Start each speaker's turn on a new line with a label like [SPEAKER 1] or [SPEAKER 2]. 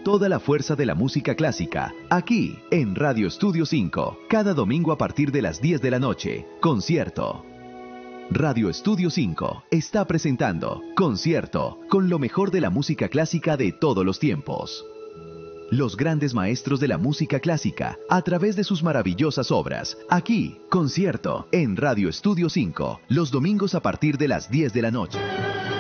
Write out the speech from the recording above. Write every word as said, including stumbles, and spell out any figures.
[SPEAKER 1] Toda la fuerza de la música clásica, aquí en Radio Estudio cinco, cada domingo a partir de las diez de la noche, concierto. Radio Estudio cinco está presentando Concierto, con lo mejor de la música clásica de todos los tiempos. Los grandes maestros de la música clásica, a través de sus maravillosas obras, aquí, Concierto, en Radio Estudio cinco, los domingos a partir de las diez de la noche.